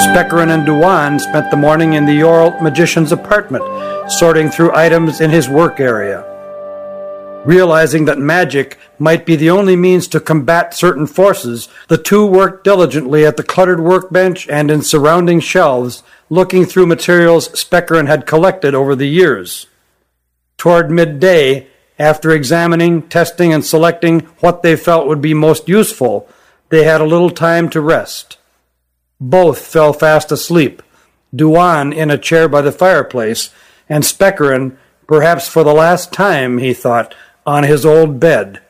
Speckeren and Dewan spent the morning in the Ural magician's apartment, sorting through items in his work area. Realizing that magic might be the only means to combat certain forces, the two worked diligently at the cluttered workbench and in surrounding shelves, looking through materials Speckeren had collected over the years. Toward midday, after examining, testing, and selecting what they felt would be most useful, they had a little time to rest. Both fell fast asleep, Dewan in a chair by the fireplace, and Speckeren, perhaps for the last time, he thought, on his old bed.